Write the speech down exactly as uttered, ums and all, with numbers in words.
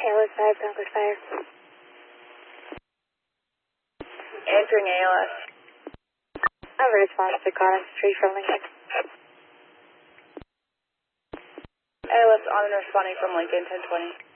ALS five, Concord Fire. Answering A L S. I have a response to Cottage Street from Lincoln. A L S on and responding from Lincoln, ten twenty.